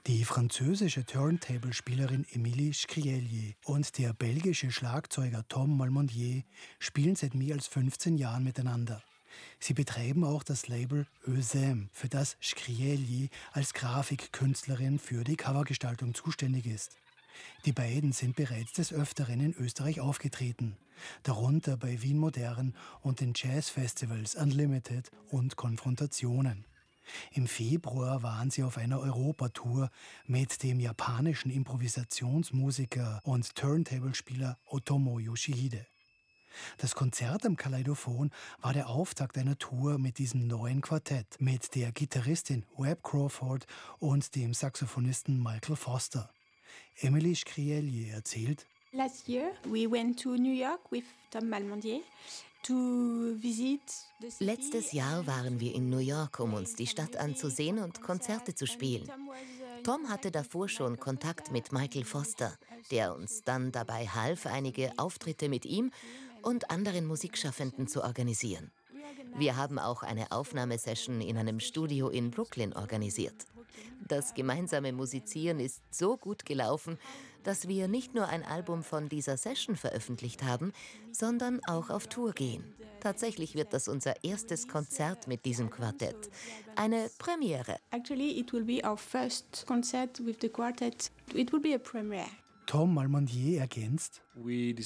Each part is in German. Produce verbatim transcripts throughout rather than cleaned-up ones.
Die französische Turntable-Spielerin Émilie Scrielier und der belgische Schlagzeuger Tom Malmondier spielen seit mehr als fünfzehn Jahren miteinander. Sie betreiben auch das Label Eusem, für das Scrielier als Grafikkünstlerin für die Covergestaltung zuständig ist. Die beiden sind bereits des Öfteren in Österreich aufgetreten, darunter bei Wien Modern und den Jazzfestivals Unlimited und Konfrontationen. Im Februar waren sie auf einer Europatour mit dem japanischen Improvisationsmusiker und Turntable-Spieler Otomo Yoshihide. Das Konzert am Kaleidophon war der Auftakt einer Tour mit diesem neuen Quartett, mit der Gitarristin Webb Crawford und dem Saxophonisten Michael Foster. Émilie Scrielier erzählt: Last year we went to New York with Tom Malmondier to visit the city. Letztes Jahr waren wir in New York, um uns die Stadt anzusehen und Konzerte zu spielen. Tom hatte davor schon Kontakt mit Michael Foster, der uns dann dabei half, einige Auftritte mit ihm und anderen Musikschaffenden zu organisieren. Wir haben auch eine Aufnahmesession in einem Studio in Brooklyn organisiert. Das gemeinsame Musizieren ist so gut gelaufen, dass wir nicht nur ein Album von dieser Session veröffentlicht haben, sondern auch auf Tour gehen. Tatsächlich wird das unser erstes Konzert mit diesem Quartett. Eine Premiere. Actually, it will be our first concert with the quartet. It will be a premiere. Tom Malmondier ergänzt: Wir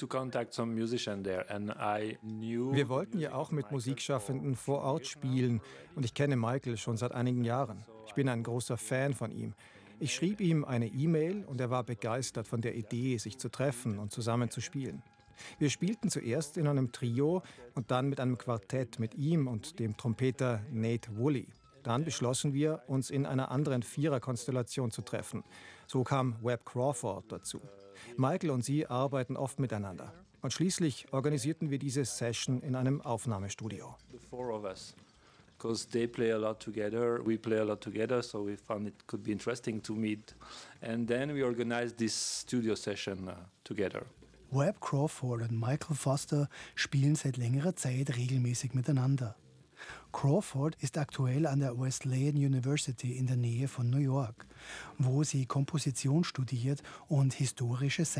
wollten ja auch mit Musikschaffenden vor Ort spielen und ich kenne Michael schon seit einigen Jahren. Ich bin ein großer Fan von ihm. Ich schrieb ihm eine E-Mail und er war begeistert von der Idee, sich zu treffen und zusammen zu spielen. Wir spielten zuerst in einem Trio und dann mit einem Quartett mit ihm und dem Trompeter Nate Woolley. Dann beschlossen wir, uns in einer anderen Viererkonstellation zu treffen. So kam Webb Crawford dazu. Michael und sie arbeiten oft miteinander. Und schließlich organisierten wir diese Session in einem Aufnahmestudio. Because they play a lot together, we play a lot together, so we found it could be interesting to meet. And then we organized this studio session uh, together. Webb Crawford und Michael Foster spielen seit längerer Zeit regelmäßig miteinander. Crawford ist aktuell an der Wesleyan University in der Nähe von New York, wo sie Komposition studiert und historische